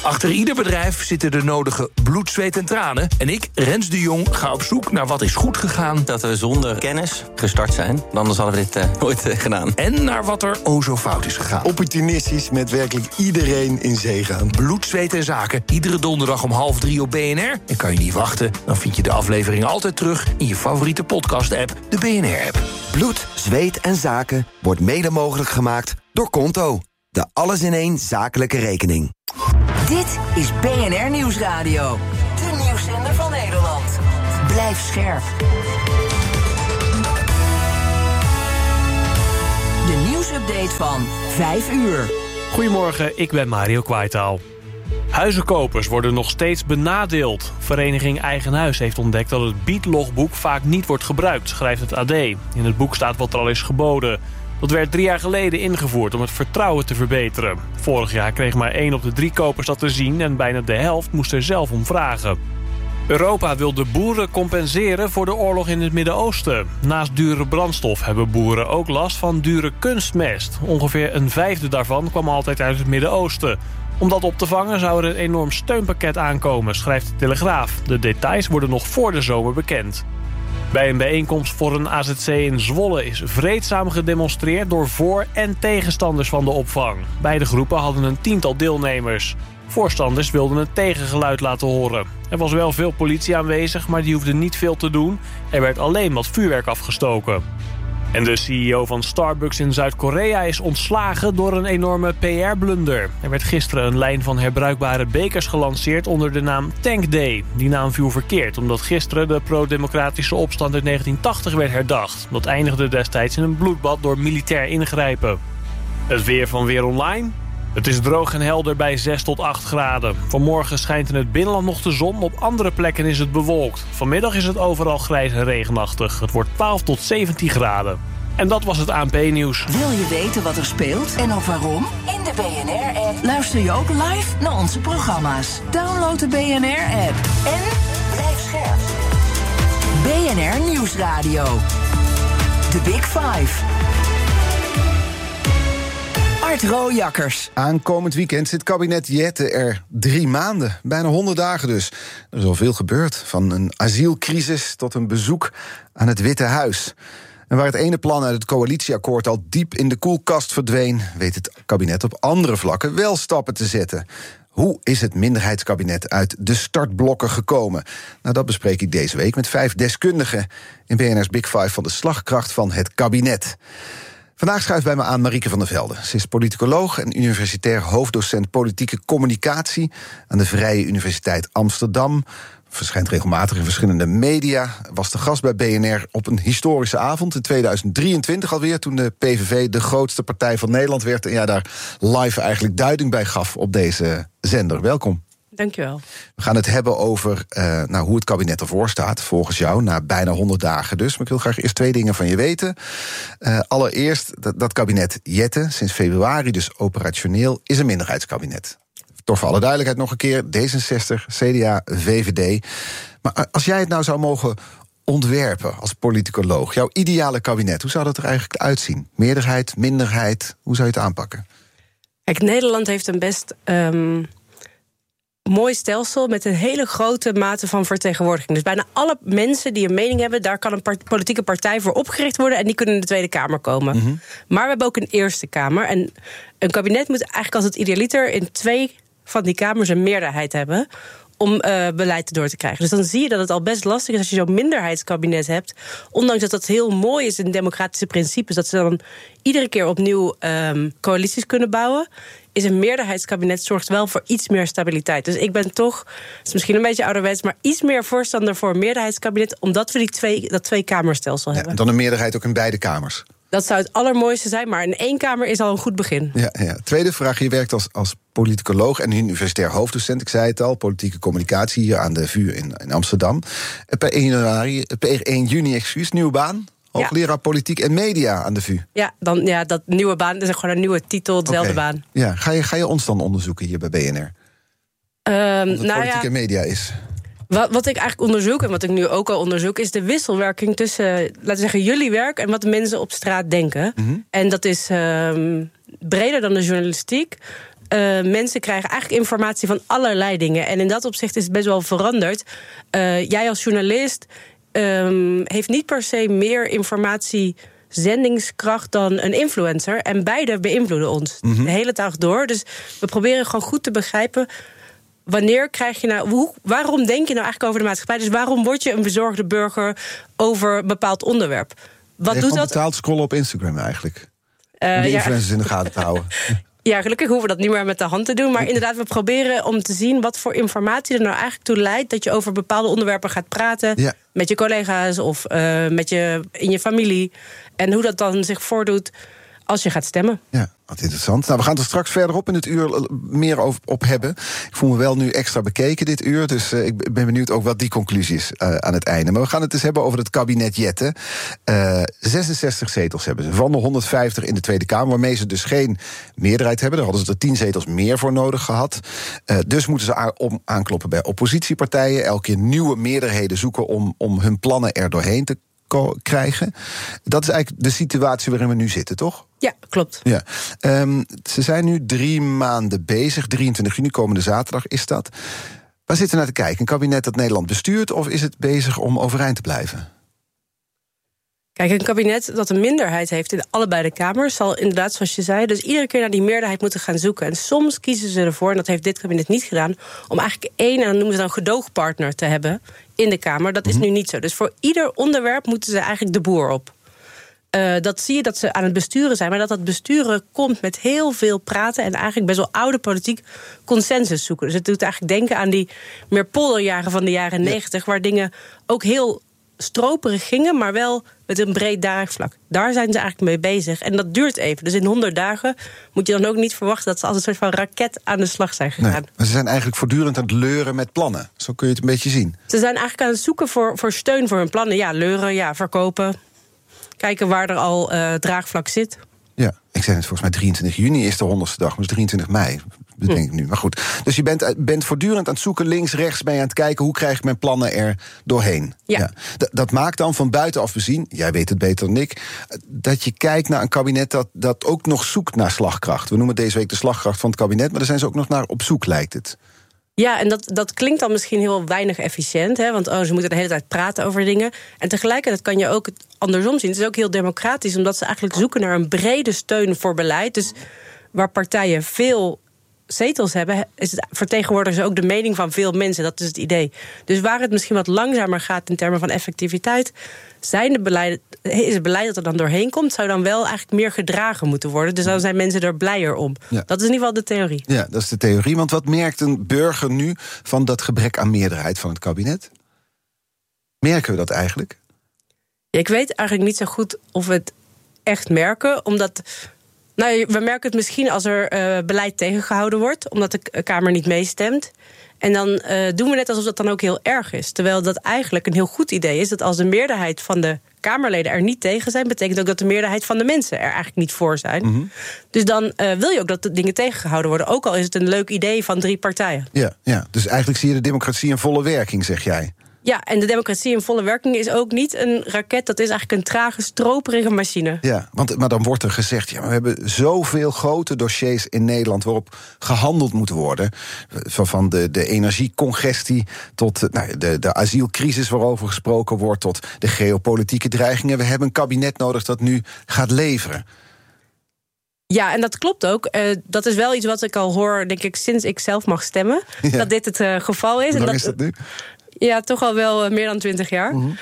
Achter ieder bedrijf zitten de nodige bloed, zweet en tranen. En ik, Rens de Jong, ga op zoek naar wat is goed gegaan. Dat we zonder kennis gestart zijn. Anders hadden we dit nooit gedaan. En naar wat er zo fout is gegaan. Opportunistisch met werkelijk iedereen in zee gaan. Bloed, zweet en zaken. Iedere donderdag om 2:30 op BNR. En kan je niet wachten, dan vind je de aflevering altijd terug in je favoriete podcast-app, de BNR-app. Bloed, zweet en zaken wordt mede mogelijk gemaakt door Konto. De alles-in-één zakelijke rekening. Dit is BNR Nieuwsradio. De nieuwszender van Nederland. Blijf scherp. De nieuwsupdate van 5 uur. Goedemorgen, ik ben Mario Kwaitaal. Huizenkopers worden nog steeds benadeeld. Vereniging Eigen Huis heeft ontdekt dat het biedlogboek vaak niet wordt gebruikt, schrijft het AD. In het boek staat wat er al is geboden. Dat werd 3 jaar geleden ingevoerd om het vertrouwen te verbeteren. Vorig jaar kreeg maar 1 op de 3 kopers dat te zien en bijna de helft moest er zelf om vragen. Europa wil de boeren compenseren voor de oorlog in het Midden-Oosten. Naast dure brandstof hebben boeren ook last van dure kunstmest. Ongeveer 1/5 daarvan kwam altijd uit het Midden-Oosten. Om dat op te vangen zou er een enorm steunpakket aankomen, schrijft de Telegraaf. De details worden nog voor de zomer bekend. Bij een bijeenkomst voor een AZC in Zwolle is vreedzaam gedemonstreerd door voor- en tegenstanders van de opvang. Beide groepen hadden een 10-tal deelnemers. Voorstanders wilden het tegengeluid laten horen. Er was wel veel politie aanwezig, maar die hoefde niet veel te doen. Er werd alleen wat vuurwerk afgestoken. En de CEO van Starbucks in Zuid-Korea is ontslagen door een enorme PR-blunder. Er werd gisteren een lijn van herbruikbare bekers gelanceerd onder de naam Tank Day. Die naam viel verkeerd, omdat gisteren de pro-democratische opstand uit 1980 werd herdacht. Dat eindigde destijds in een bloedbad door militair ingrijpen. Het weer van Weer Online. Het is droog en helder bij 6 tot 8 graden. Vanmorgen schijnt in het binnenland nog de zon, op andere plekken is het bewolkt. Vanmiddag is het overal grijs en regenachtig. Het wordt 12 tot 17 graden. En dat was het ANP-nieuws. Wil je weten wat er speelt en ook waarom? In de BNR-app luister je ook live naar onze programma's. Download de BNR-app en blijf scherp. BNR Nieuwsradio. The Big Five. Art Rooijakkers. Aankomend weekend zit kabinet Jette er 3 maanden. Bijna 100 dagen dus. Er is al veel gebeurd. Van een asielcrisis tot een bezoek aan het Witte Huis. En waar het ene plan uit het coalitieakkoord al diep in de koelkast verdween, weet het kabinet op andere vlakken wel stappen te zetten. Hoe is het minderheidskabinet uit de startblokken gekomen? Nou, dat bespreek ik deze week met 5 deskundigen in BNR's Big Five van de slagkracht van het kabinet. Vandaag schuift bij me aan Marieke van der Velde. Ze is politicoloog en universitair hoofddocent politieke communicatie aan de Vrije Universiteit Amsterdam. Verschijnt regelmatig in verschillende media. Was de gast bij BNR op een historische avond in 2023 alweer, toen de PVV de grootste partij van Nederland werd en daar live eigenlijk duiding bij gaf op deze zender. Welkom. Dankjewel. We gaan het hebben over hoe het kabinet ervoor staat, volgens jou, na bijna 100 dagen dus. Maar ik wil graag eerst 2 dingen van je weten. Allereerst, dat kabinet Jette, sinds februari dus operationeel, is een minderheidskabinet. Toch voor alle duidelijkheid nog een keer, D66, CDA, VVD. Maar als jij het nou zou mogen ontwerpen als politicoloog, jouw ideale kabinet, hoe zou dat er eigenlijk uitzien? Meerderheid, minderheid, hoe zou je het aanpakken? Kijk, Nederland heeft een best mooi stelsel met een hele grote mate van vertegenwoordiging. Dus bijna alle mensen die een mening hebben, daar kan een politieke partij voor opgericht worden en die kunnen in de Tweede Kamer komen. Mm-hmm. Maar we hebben ook een Eerste Kamer. En een kabinet moet eigenlijk als het idealiter in 2 van die kamers een meerderheid hebben om beleid door te krijgen. Dus dan zie je dat het al best lastig is als je zo'n minderheidskabinet hebt. Ondanks dat dat heel mooi is in democratische principes, dat ze dan iedere keer opnieuw coalities kunnen bouwen, is een meerderheidskabinet zorgt wel voor iets meer stabiliteit. Dus ik ben toch, het is misschien een beetje ouderwets, maar iets meer voorstander voor een meerderheidskabinet, omdat we dat 2-kamerstelsel hebben. En dan een meerderheid ook in beide kamers. Dat zou het allermooiste zijn, maar in 1 kamer is al een goed begin. Ja. Tweede vraag, je werkt als politicoloog en universitair hoofddocent, ik zei het al, politieke communicatie hier aan de VU in Amsterdam. Per 1 juni, nieuwe baan. Hoogleraar politiek en media aan de VU. Ja, dat nieuwe baan, dat is gewoon een nieuwe titel, dezelfde baan. Ja, ga je ons dan onderzoeken hier bij BNR? Wat politiek en media is. Wat ik eigenlijk onderzoek, en wat ik nu ook al onderzoek, is de wisselwerking tussen, laten we zeggen, jullie werk en wat de mensen op straat denken. Mm-hmm. En dat is breder dan de journalistiek. mensen krijgen eigenlijk informatie van allerlei dingen. En in dat opzicht is het best wel veranderd. Jij als journalist heeft niet per se meer informatiezendingskracht dan een influencer. En beide beïnvloeden ons de hele dag door. Dus we proberen gewoon goed te begrijpen... Wanneer krijg je nou... waarom denk je nou eigenlijk over de maatschappij? Dus waarom word je een bezorgde burger over een bepaald onderwerp? Wat doet dat? Betaald scrollen op Instagram eigenlijk. Om die influencers in de gaten te houden. Ja, gelukkig hoeven we dat niet meer met de hand te doen. Maar inderdaad, we proberen om te zien wat voor informatie er nou eigenlijk toe leidt... dat je over bepaalde onderwerpen gaat praten met je collega's of in je familie. En hoe dat dan zich voordoet als je gaat stemmen. Ja, wat interessant. Nou, we gaan het er straks verderop in het uur meer op hebben. Ik voel me wel nu extra bekeken dit uur, dus ik ben benieuwd ook wat die conclusie is aan het einde. Maar we gaan het eens hebben over het kabinet Jette. 66 zetels hebben ze, van de 150 in de Tweede Kamer, waarmee ze dus geen meerderheid hebben. Daar hadden ze er 10 zetels meer voor nodig gehad. Dus moeten ze aankloppen bij oppositiepartijen, elke keer nieuwe meerderheden zoeken om hun plannen er doorheen te krijgen. Dat is eigenlijk de situatie waarin we nu zitten, toch? Ja, klopt. Ja. Ze zijn nu 3 maanden bezig. 23 juni, komende zaterdag is dat. Waar zitten we naar te kijken? Een kabinet dat Nederland bestuurt, of is het bezig om overeind te blijven? Kijk, een kabinet dat een minderheid heeft in allebei de kamers zal inderdaad, zoals je zei, dus iedere keer naar die meerderheid moeten gaan zoeken. En soms kiezen ze ervoor, en dat heeft dit kabinet niet gedaan, om eigenlijk één, en dan noemen ze dan gedoogpartner te hebben in de Kamer. Dat is nu niet zo. Dus voor ieder onderwerp moeten ze eigenlijk de boer op. Dat zie je dat ze aan het besturen zijn, maar dat besturen komt met heel veel praten en eigenlijk best wel oude politiek consensus zoeken. Dus het doet eigenlijk denken aan die meer polderjaren van de jaren 90, waar dingen ook heel stroperig gingen, maar wel met een breed draagvlak. Daar zijn ze eigenlijk mee bezig. En dat duurt even. Dus in 100 dagen moet je dan ook niet verwachten dat ze als een soort van raket aan de slag zijn gegaan. Nee, maar ze zijn eigenlijk voortdurend aan het leuren met plannen. Zo kun je het een beetje zien. Ze zijn eigenlijk aan het zoeken voor steun voor hun plannen. Ja, leuren, ja, verkopen. Kijken waar er al draagvlak zit. Ja, ik zei het, volgens mij 23 juni is de 100ste dag, maar 23 mei. Dat denk ik nu. Maar goed. Dus je bent voortdurend aan het zoeken, links, rechts, ben je aan het kijken, hoe krijg ik mijn plannen er doorheen? Ja. Dat maakt dan van buitenaf bezien, jij weet het beter dan ik, dat je kijkt naar een kabinet dat ook nog zoekt naar slagkracht. We noemen deze week de slagkracht van het kabinet, maar daar zijn ze ook nog naar op zoek, lijkt het. Ja, en dat klinkt dan misschien heel weinig efficiënt, hè, want ze moeten de hele tijd praten over dingen. En tegelijkertijd kan je ook het andersom zien. Het is ook heel democratisch, omdat ze eigenlijk zoeken naar een brede steun voor beleid. Dus waar partijen veel zetels hebben, vertegenwoordigen ze ook de mening van veel mensen. Dat is het idee. Dus waar het misschien wat langzamer gaat in termen van effectiviteit, is het beleid dat er dan doorheen komt, zou dan wel eigenlijk meer gedragen moeten worden. Dus dan zijn mensen er blijer om. Ja. Dat is in ieder geval de theorie. Ja, dat is de theorie. Want wat merkt een burger nu van dat gebrek aan meerderheid van het kabinet? Merken we dat eigenlijk? Ja, ik weet eigenlijk niet zo goed of we het echt merken, omdat we merken het misschien als er beleid tegengehouden wordt, omdat de Kamer niet meestemt. En dan doen we net alsof dat dan ook heel erg is. Terwijl dat eigenlijk een heel goed idee is, dat als de meerderheid van de Kamerleden er niet tegen zijn, betekent ook dat de meerderheid van de mensen er eigenlijk niet voor zijn. Mm-hmm. Dus dan wil je ook dat de dingen tegengehouden worden, ook al is het een leuk idee van 3 partijen. Ja, dus eigenlijk zie je de democratie in volle werking, zeg jij. Ja, en de democratie in volle werking is ook niet een raket, dat is eigenlijk een trage, stroperige machine. Ja, maar dan wordt er gezegd, we hebben zoveel grote dossiers in Nederland waarop gehandeld moet worden. Van de energiecongestie tot de asielcrisis waarover gesproken wordt, tot de geopolitieke dreigingen. We hebben een kabinet nodig dat nu gaat leveren. Ja, en dat klopt ook. Dat is wel iets wat ik al hoor, denk ik, sinds ik zelf mag stemmen. Ja. Dat dit het geval is. Hoe lang is dat nu? Ja, toch al wel meer dan 20 jaar. Mm-hmm.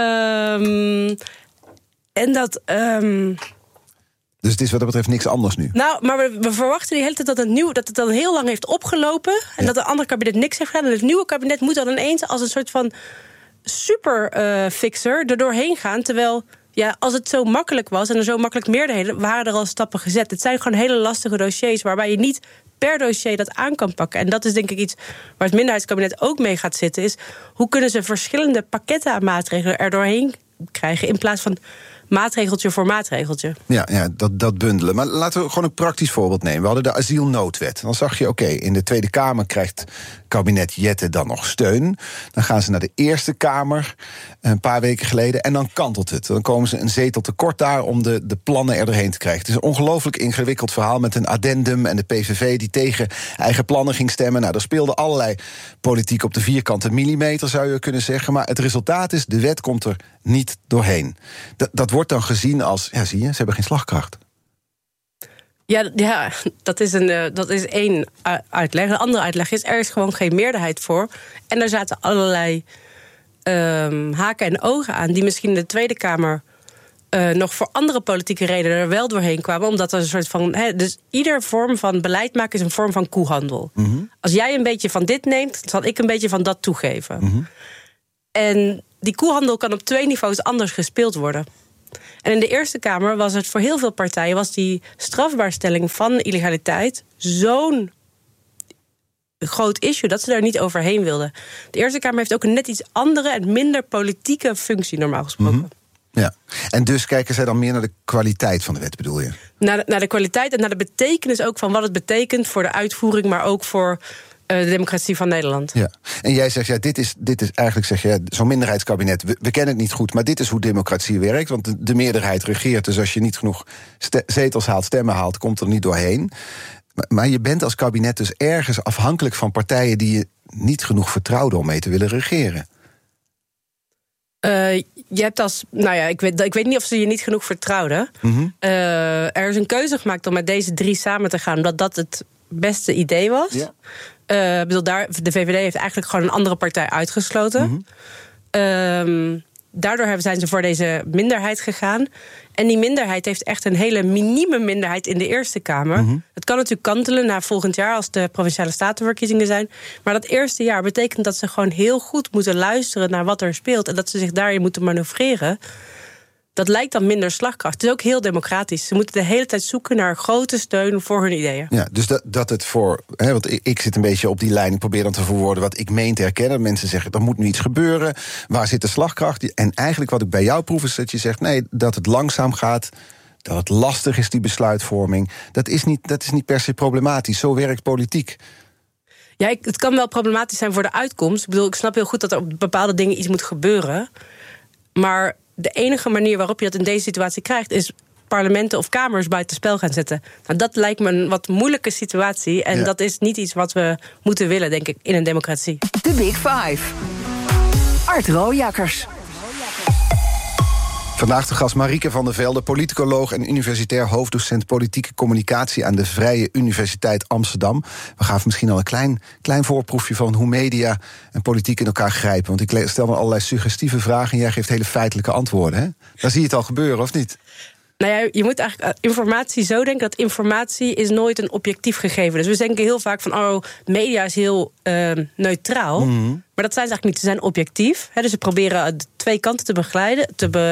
En dat Dus het is wat dat betreft niks anders nu? Nou, maar we verwachten die hele tijd dat het dan heel lang heeft opgelopen, en dat een ander kabinet niks heeft gedaan. En het nieuwe kabinet moet dan ineens als een soort van superfixer er doorheen gaan. Terwijl, als het zo makkelijk was en er zo makkelijk meerderheden, waren er al stappen gezet. Het zijn gewoon hele lastige dossiers waarbij je niet per dossier dat aan kan pakken. En dat is denk ik iets waar het minderheidskabinet ook mee gaat zitten, is hoe kunnen ze verschillende pakketten aan maatregelen er doorheen krijgen, in plaats van maatregeltje voor maatregeltje. Ja, dat bundelen. Maar laten we gewoon een praktisch voorbeeld nemen. We hadden de asielnoodwet. Dan zag je, in de Tweede Kamer krijgt kabinet Jette dan nog steun. Dan gaan ze naar de Eerste Kamer een paar weken geleden en dan kantelt het. Dan komen ze een zetel tekort daar om de plannen er doorheen te krijgen. Het is een ongelooflijk ingewikkeld verhaal met een addendum en de PVV die tegen eigen plannen ging stemmen. Nou, er speelde allerlei politiek op de vierkante millimeter, zou je kunnen zeggen. Maar het resultaat is, de wet komt er niet doorheen. Dat wordt dan gezien als, zie je, ze hebben geen slagkracht. Ja, dat is één uitleg. De andere uitleg is, er is gewoon geen meerderheid voor. En er zaten allerlei haken en ogen aan die misschien in de Tweede Kamer nog voor andere politieke redenen er wel doorheen kwamen. Omdat er een soort van. Dus ieder vorm van beleid maken is een vorm van koehandel. Mm-hmm. Als jij een beetje van dit neemt, zal ik een beetje van dat toegeven. Mm-hmm. En die koehandel kan op 2 niveaus anders gespeeld worden. En in de Eerste Kamer was het voor heel veel partijen die strafbaarstelling van illegaliteit zo'n groot issue dat ze daar niet overheen wilden. De Eerste Kamer heeft ook een net iets andere en minder politieke functie normaal gesproken. Mm-hmm. Ja, en dus kijken zij dan meer naar de kwaliteit van de wet, bedoel je? Naar de kwaliteit en naar de betekenis ook van wat het betekent voor de uitvoering, maar ook voor de democratie van Nederland. Ja. En jij zegt, dit is eigenlijk, zeg je, zo'n minderheidskabinet, we kennen het niet goed, maar dit is hoe democratie werkt, want de meerderheid regeert, dus als je niet genoeg zetels haalt, stemmen haalt, komt er niet doorheen. Maar je bent als kabinet dus ergens afhankelijk van partijen die je niet genoeg vertrouwden om mee te willen regeren. Je hebt ik weet niet of ze je niet genoeg vertrouwden. Mm-hmm. Er is een keuze gemaakt om met deze 3 samen te gaan, omdat dat het beste idee was. Ja. De VVD heeft eigenlijk gewoon een andere partij uitgesloten. Mm-hmm. Daardoor zijn ze voor deze minderheid gegaan. En die minderheid heeft echt een hele minieme minderheid in de Eerste Kamer. Mm-hmm. Het kan natuurlijk kantelen na volgend jaar als de Provinciale Statenverkiezingen zijn. Maar dat eerste jaar betekent dat ze gewoon heel goed moeten luisteren naar wat er speelt. En dat ze zich daarin moeten manoeuvreren. Dat lijkt dan minder slagkracht. Het is ook heel democratisch. Ze moeten de hele tijd zoeken naar grote steun voor hun ideeën. Ja, dus dat het voor. Want ik zit een beetje op die lijn. Ik probeer dan te verwoorden wat ik meen te herkennen. Mensen zeggen, er moet nu iets gebeuren. Waar zit de slagkracht? En eigenlijk wat ik bij jou proef is dat je zegt, nee, dat het langzaam gaat. Dat het lastig is, die besluitvorming. Dat is niet per se problematisch. Zo werkt politiek. Ja, het kan wel problematisch zijn voor de uitkomst. Ik bedoel, ik snap heel goed dat er op bepaalde dingen iets moet gebeuren. Maar de enige manier waarop je dat in deze situatie krijgt is parlementen of kamers buitenspel gaan zetten. Nou, dat lijkt me een wat moeilijke situatie. En dat is niet iets wat we moeten willen, denk ik, in een democratie. The Big Five. Art Rooijakkers. Vandaag de gast Marieke van der Velde, politicoloog en universitair hoofddocent politieke communicatie aan de Vrije Universiteit Amsterdam. We gaven misschien al een klein voorproefje van hoe media en politiek in elkaar grijpen. Want ik stel me allerlei suggestieve vragen en jij geeft hele feitelijke antwoorden. Hè? Daar zie je het al gebeuren, of niet? Nou ja, je moet eigenlijk informatie zo denken dat informatie is nooit een objectief gegeven. Dus we denken heel vaak van, media is heel neutraal. Mm-hmm. Maar dat zijn ze eigenlijk niet. Ze zijn objectief. Dus ze proberen de 2 kanten te begeleiden,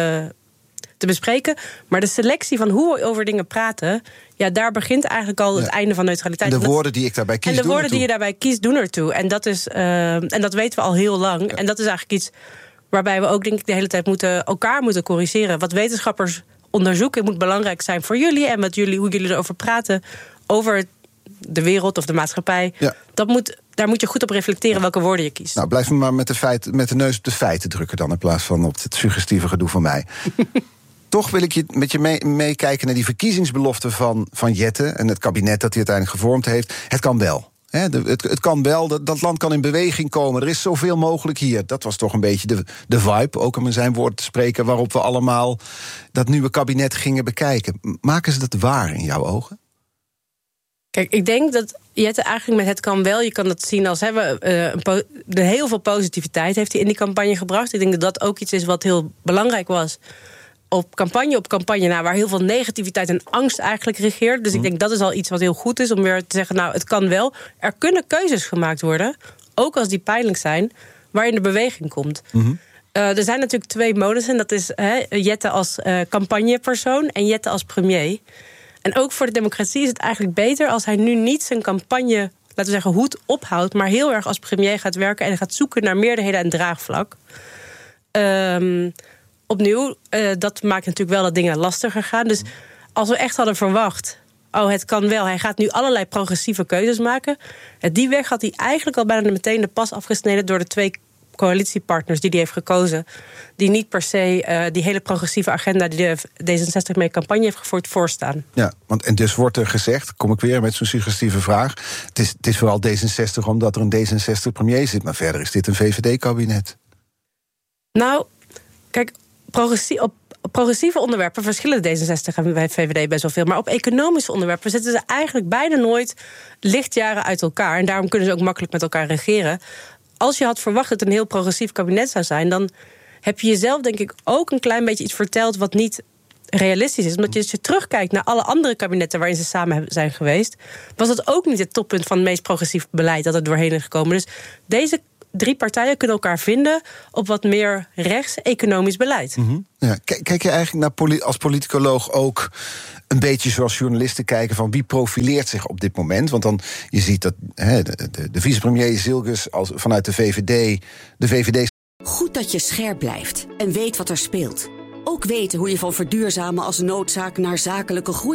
te bespreken. Maar de selectie van hoe we over dingen praten, daar begint eigenlijk al het einde van neutraliteit. De woorden die ik daarbij kies, en de woorden die je daarbij kiest, doen ertoe. En dat is, en dat weten we al heel lang. Ja. En dat is eigenlijk iets waarbij we ook, denk ik, de hele tijd elkaar moeten corrigeren. Wat wetenschappers onderzoeken moet belangrijk zijn voor jullie en hoe jullie erover praten, over de wereld of de maatschappij. Ja. Daar moet je goed op reflecteren welke woorden je kiest. Nou, blijf me maar met de neus op de feiten drukken dan, in plaats van op het suggestieve gedoe van mij. Toch wil ik met je meekijken naar die verkiezingsbelofte van Jette en het kabinet dat hij uiteindelijk gevormd heeft. Het kan wel. Het kan wel, dat land kan in beweging komen. Er is zoveel mogelijk hier. Dat was toch een beetje de vibe, ook om in zijn woord te spreken, waarop we allemaal dat nieuwe kabinet gingen bekijken. Maken ze dat waar in jouw ogen? Kijk, ik denk dat Jette eigenlijk met het kan wel, je kan dat zien als heel veel positiviteit heeft hij in die campagne gebracht. Ik denk dat dat ook iets is wat heel belangrijk was op campagne waar heel veel negativiteit en angst eigenlijk regeert. Dus ik denk dat is al iets wat heel goed is om weer te zeggen, nou, het kan wel. Er kunnen keuzes gemaakt worden, ook als die pijnlijk zijn, waarin de beweging komt. Mm-hmm. Er zijn natuurlijk 2 modussen. Dat is Jette als campagnepersoon en Jette als premier. En ook voor de democratie is het eigenlijk beter als hij nu niet zijn campagne, laten we zeggen, hoed ophoudt, maar heel erg als premier gaat werken en gaat zoeken naar meerderheden en draagvlak. opnieuw, dat maakt natuurlijk wel dat dingen lastiger gaan. Dus als we echt hadden verwacht, het kan wel, hij gaat nu allerlei progressieve keuzes maken. Die weg had hij eigenlijk al bijna meteen de pas afgesneden door de 2 coalitiepartners die hij heeft gekozen, die niet per se die hele progressieve agenda die de D66 mee campagne heeft gevoerd voorstaan. Ja, en dus wordt er gezegd, kom ik weer met zo'n suggestieve vraag, het is vooral D66 omdat er een D66 premier zit, maar verder is dit een VVD-kabinet. Nou, kijk, op progressieve onderwerpen verschillen D66 en bij VVD best wel veel. Maar op economische onderwerpen zitten ze eigenlijk bijna nooit lichtjaren uit elkaar. En daarom kunnen ze ook makkelijk met elkaar regeren. Als je had verwacht dat het een heel progressief kabinet zou zijn, dan heb je jezelf denk ik ook een klein beetje iets verteld wat niet realistisch is. Omdat als je terugkijkt naar alle andere kabinetten waarin ze samen zijn geweest, was dat ook niet het toppunt van het meest progressief beleid dat er doorheen is gekomen. Dus deze 3 partijen kunnen elkaar vinden op wat meer rechts-economisch beleid. Mm-hmm. Ja, kijk je eigenlijk naar als politicoloog ook een beetje zoals journalisten kijken van wie profileert zich op dit moment? Want dan je ziet dat de vicepremier Zilges vanuit de VVD. Goed dat je scherp blijft en weet wat er speelt. Ook weten hoe je van verduurzamen als noodzaak naar zakelijke groei